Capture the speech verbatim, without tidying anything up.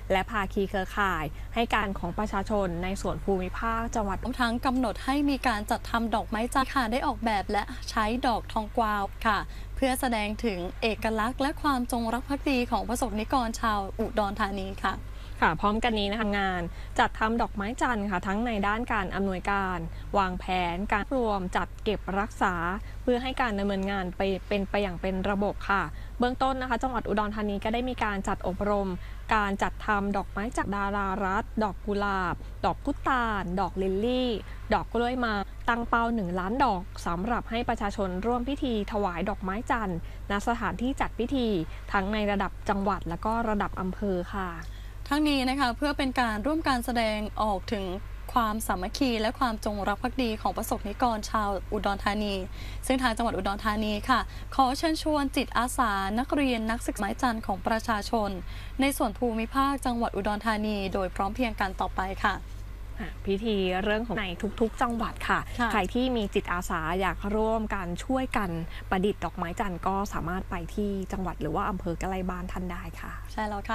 และภาคีเครือข่าย ให้การของประชาชนในส่วนภูมิภาคจังหวัดรวมทั้งกำหนดให้มีการจัดทำดอกไม้จันทร์ค่ะได้ออกแบบและใช้ดอกทองกวาวค่ะเพื่อแสดงถึงเอกลักษณ์และความจงรักภักดีของประสบนิกรชาวอุดรธานีค่ะค่ะพร้อมกันนี้นะคะงานจัดทำดอกไม้จันทร์ค่ะทั้งในด้านการอำนวยการ วางแผนการรวมจัดเก็บรักษา เพื่อให้การดำเนินงานไปเป็นไปอย่างเป็นระบบค่ะเบื้องต้นนะคะจังหวัดอุดรธานีก็ได้มีการจัดอบรม การจัดทำดอกไม้จากดารารัตน์ดอกกุหลาบ ดอกพุตาลดอกลิลลี่ ดอกกล้วยมาตั้งเป้าหนึ่งล้านดอกสำหรับให้ประชาชนร่วมพิธีถวายดอกไม้จันทร์ณสถานที่จัดพิธีทั้งในระดับจังหวัดและก็ระดับอำเภอค่ะทั้งนี้นะคะเพื่อเป็นการร่วมการแสดงออกถึงความสามัคคีและความจงรักภักดีของประสบนิกรชาวอุดรธานีซึ่งทางจังหวัดอุดรธานีค่ะขอเชิญชวนจิตอาสานักเรียนนักศึกษาไม้จันทร์ของประชาชนในส่วนภูมิภาคจังหวัดอุดรธานีโดยพร้อมเพรียงกันต่อไปค่ะพิธีเรื่องของในทุกๆจังหวัดค่ะใครที่มีจิตอาสาอยากร่วมกันช่วยกันประดิษฐ์ดอกไม้จันทร์ก็สามารถไปที่จังหวัดหรือว่าอำเภอใกล้บ้านท่านได้ค่ะใช่แล้วค่ะ